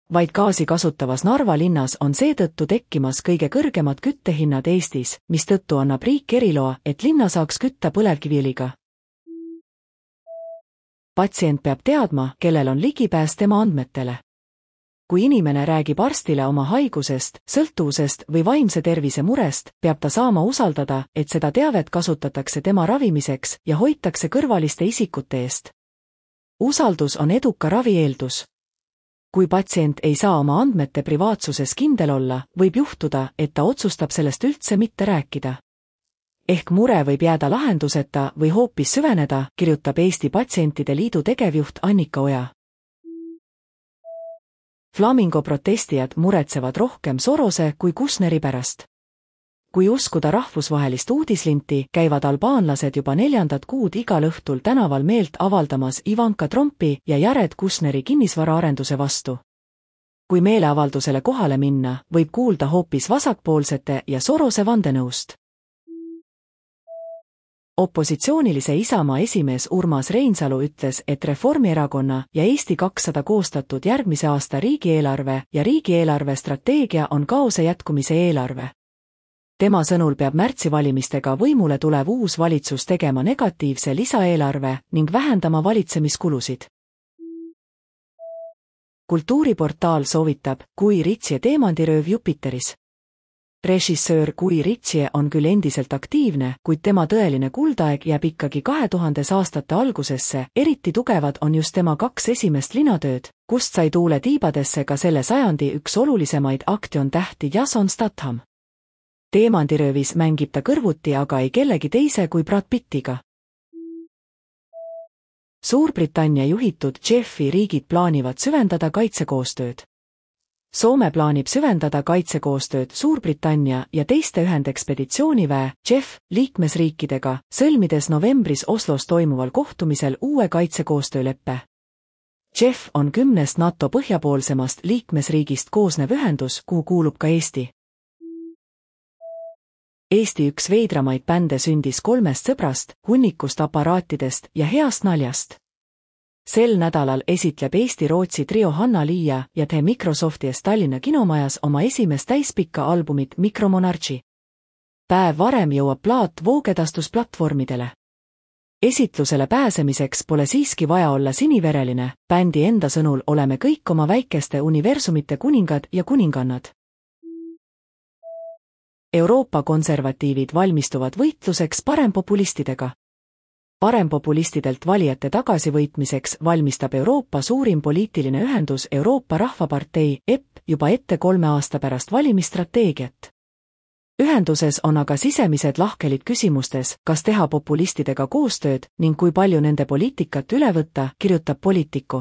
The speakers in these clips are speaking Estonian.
vaid gaasi kasutavas Narva linnas on seetõttu tekkimas kõige kõrgemad küttehinnad Eestis, mistõttu annab riik eriloa, et linna saaks kütta põlevkiviõliga. Patsient peab teadma, kellel on ligipääs tema andmetele. Kui inimene räägib arstile oma haigusest, sõltuvusest või vaimse tervise murest, peab ta saama usaldada, et seda teavet kasutatakse tema ravimiseks ja hoitakse kõrvaliste isikute eest. Usaldus on eduka ravi eeldus. Kui patsient ei saa oma andmete privaatsuses kindel olla, võib juhtuda, et ta otsustab sellest üldse mitte rääkida. Ehk mure võib jääda lahenduseta või hoopis süveneda, kirjutab Eesti Patsientide Liidu tegevjuht Annika Oja. Flamingo protestijad muretsevad rohkem Sorose kui Kushneri pärast. Kui uskuda rahvusvahelist uudislinti, käivad albaanlased juba 4. kuud igal õhtul tänaval meelt avaldamas Ivanka Trumpi ja Jared Kushneri kinnisvaraarenduse vastu. Kui meeleavaldusele kohale minna, võib kuulda hoopis vasakpoolsete ja Sorose vandenõust. Opositsioonilise Isamaa esimees Urmas Reinsalu ütles, et Reformierakonna ja Eesti 200 koostatud järgmise aasta riigieelarve ja riigieelarve strateegia on kaose jätkumise eelarve. Tema sõnul peab märtsivalimistega võimule tulev uus valitsus tegema negatiivse lisaeelarve ning vähendama valitsemiskulusid. Kultuuriportaal soovitab Guy Ritchie teemandirööv Jupiteris. Režissöör Guy Ritchie on küll endiselt aktiivne, kuid tema tõeline kuldaeg jääb ikkagi 2000 aastate algusesse, eriti tugevad on just tema 2 esimest linatööd, kust sai tuule tiibadesse ka selle sajandi üks olulisemaid aktsioontähti Jason Statham. Teemandiröövis mängib ta kõrvuti aga ei kellegi teise kui Brad Pittiga. Suurbritannia juhitud JEF-i riigid plaanivad süvendada kaitsekoostööd. Soome plaanib süvendada kaitsekoostööd Suurbritannia ja teiste ühendekspeditsiooniväe JEF liikmesriikidega, sõlmides novembris Oslos toimuval kohtumisel uue kaitsekoostööleppe. JEF on 10 NATO põhjapoolsemast liikmesriigist koosnev ühendus, kuhu kuulub ka Eesti. Eesti üks veidramaid bände sündis 3 sõbrast, hunnikust aparaatidest ja heast naljast. Sel nädalal esitleb Eesti-Rootsi trio Hanna-Liia ja The Microsofties Tallinna kinomajas oma esimest täispikka albumit Micromonarchi. Päev varem jõuab plaat voogedastusplatvormidele. Esitlusele pääsemiseks pole siiski vaja olla sinivereline, bändi enda sõnul oleme kõik oma väikeste universumite kuningad ja kuningannad. Euroopa konservatiivid valmistuvad võitluseks parempopulistidega. Parempopulistidelt valijate tagasivõitmiseks valmistab Euroopa suurim poliitiline ühendus Euroopa Rahvapartei EP juba ette 3 aasta pärast valimisstrateegiat. Ühenduses on aga sisemised lahkhelid küsimustes, kas teha populistidega koostööd ning kui palju nende poliitikat üle võtta, kirjutab Politico.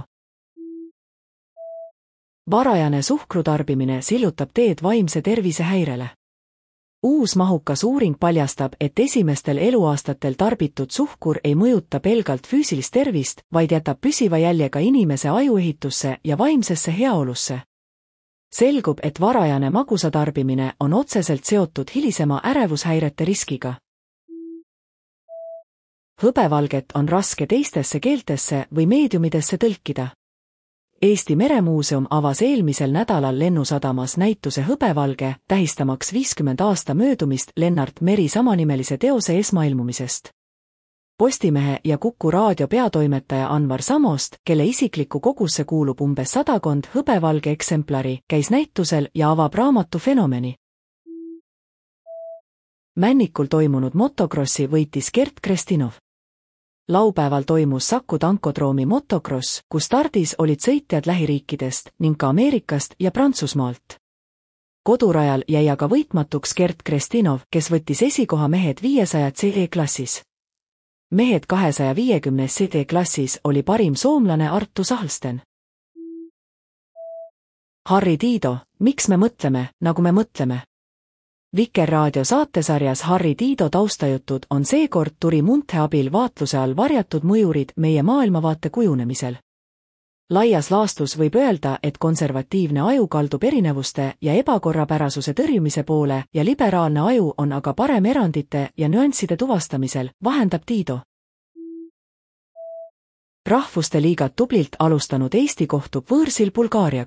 Varajane suhkrutarbimine sillutab teed vaimse tervise häirele. Uus mahukas uuring paljastab, et esimestel eluaastatel tarbitud suhkur ei mõjuta pelgalt füüsilist tervist, vaid jätab püsiva jäljega inimese ajuehitusse ja vaimsesse heaolusse. Selgub, et varajane magusatarbimine on otseselt seotud hilisema ärevushäirete riskiga. Hõbevalget on raske teistesse keeltesse või meediumidesse tõlkida. Eesti Meremuuseum avas eelmisel nädalal Lennusadamas näituse Hõbevalge, tähistamaks 50 aasta möödumist Lennart Meri samanimelise teose esmailmumisest. Postimehe ja Kuku raadio peatoimetaja Anvar Samost, kelle isiklikku kogusse kuulub umbes 100 hõbevalge eksemplari, käis näitusel ja avab raamatu fenomeni. Männikul toimunud motokrossi võitis Gert Krestinov. Laupäeval toimus Saku tankodroomi motokross, kus stardis olid sõitjad lähiriikidest ning ka Ameerikast ja Prantsusmaalt. Kodurajal jäi aga võitmatuks Gert Krestinov, kes võttis esikoha mehed 500 CE klassis. Mehed 250 CE klassis oli parim soomlane Arttu Sahlsten. Harri Tiido, miks me mõtleme, nagu me mõtleme? Vikerraadio saatesarjas Harri Tiido taustajutud on seekord Turi Munthe abil vaatluse all varjatud mõjurid meie maailmavaate kujunemisel. Laias laastus võib öelda, et konservatiivne aju kaldub erinevuste ja ebakorrapärasuse tõrjumise poole ja liberaalne aju on aga parem erandite ja nüansside tuvastamisel, vahendab Tiido. Rahvuste liigat tublilt alustanud Eesti kohtub võõrsil Bulgaaria.